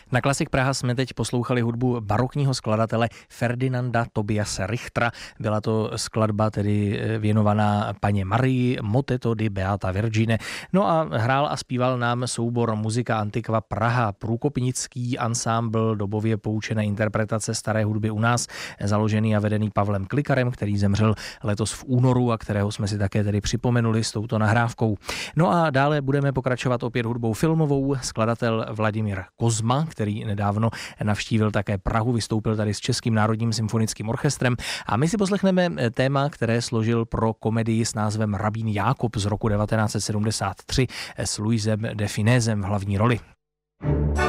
Na Klasik Praha jsme teď poslouchali hudbu barokního skladatele Ferdinanda Tobiase Richtera. Byla to skladba tedy věnovaná paně Marii, Moteto di Beata Virgine. No a hrál a zpíval nám soubor Muzika Antiqua Praha, průkopnický ansámbl dobově poučené interpretace staré hudby u nás, založený a vedený Pavlem Klikarem, který zemřel letos v únoru a kterého jsme si také tedy připomenuli s touto nahrávkou. No a dále budeme pokračovat opět hudbou filmovou. Skladatel Vladimír Kozma, který nedávno navštívil také Prahu, vystoupil tady s Českým národním symfonickým orchestrem a my si poslechneme téma, které složil pro komedii s názvem Rabín Jákob z roku 1973 s Luisem de Finesem v hlavní roli.